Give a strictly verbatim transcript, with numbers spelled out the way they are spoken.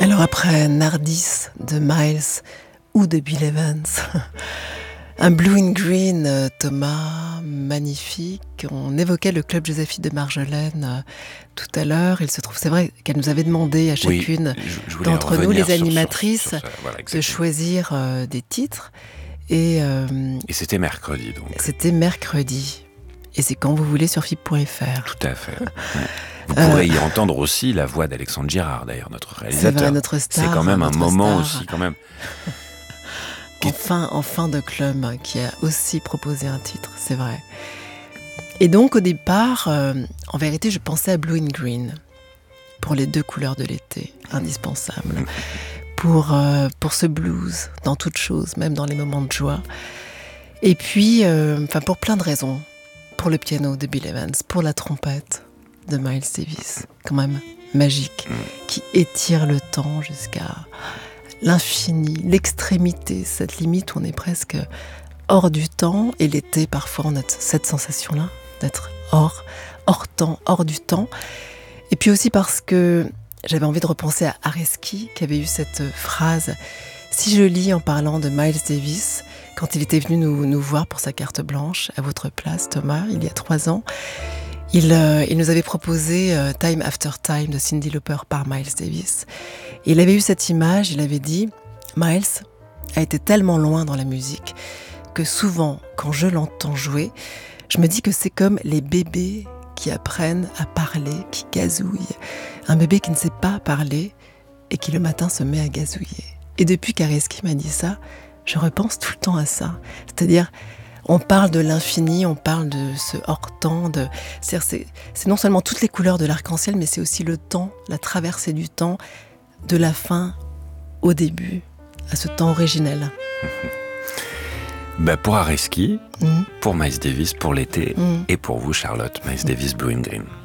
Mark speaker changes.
Speaker 1: Alors après Nardis de Miles ou de Bill Evans, un Blue in Green, Thomas, magnifique. On évoquait le Club Joséphine de Marjolaine euh, tout à l'heure. Il se trouve, c'est vrai qu'elle nous avait demandé à chacune
Speaker 2: oui, je, je
Speaker 1: d'entre nous, les animatrices,
Speaker 2: sur, sur, sur ça, voilà,
Speaker 1: de choisir euh, des titres. Et, euh,
Speaker 2: et c'était mercredi, donc.
Speaker 1: C'était mercredi. Et c'est quand vous voulez sur F I B point F R.
Speaker 2: Tout à fait. Ouais. Vous pourrez euh, y entendre aussi la voix d'Alexandre Girard, d'ailleurs, notre réalisateur.
Speaker 1: C'est vrai, notre star.
Speaker 2: C'est quand même un moment
Speaker 1: star.
Speaker 2: aussi, quand même.
Speaker 1: Enfin, enfin de club qui a aussi proposé un titre, c'est vrai. Et donc au départ, euh, en vérité, je pensais à Blue in Green pour les deux couleurs de l'été, indispensable. pour euh, pour ce blues dans toute chose, même dans les moments de joie. Et puis, euh, enfin pour plein de raisons, pour le piano de Bill Evans, pour la trompette de Miles Davis, quand même magique, qui étire le temps jusqu'à l'infini, l'extrémité, cette limite où on est presque hors du temps. Et l'été, parfois, on a cette sensation-là d'être hors, hors temps, hors du temps. Et puis aussi parce que j'avais envie de repenser à Areski, qui avait eu cette phrase si jolie en parlant de Miles Davis, quand il était venu nous, nous voir pour sa carte blanche, à votre place, Thomas, il y a trois ans. Il, euh, il nous avait proposé euh, Time After Time de Cyndi Lauper par Miles Davis. Et il avait eu cette image, il avait dit « Miles a été tellement loin dans la musique que souvent, quand je l'entends jouer, je me dis que c'est comme les bébés qui apprennent à parler, qui gazouillent. Un bébé qui ne sait pas parler et qui le matin se met à gazouiller. » Et depuis qu'Areski m'a dit ça, je repense tout le temps à ça. C'est-à-dire, on parle de l'infini, on parle de ce hors-temps. De... C'est-à-dire, c'est, c'est non seulement toutes les couleurs de l'arc-en-ciel, mais c'est aussi le temps, la traversée du temps, de la fin au début, à ce temps originel.
Speaker 2: Bah pour Areski,
Speaker 1: mmh.
Speaker 2: pour Miles Davis, pour l'été,
Speaker 1: mmh.
Speaker 2: et pour vous, Charlotte, Miles Davis, Blue in Green.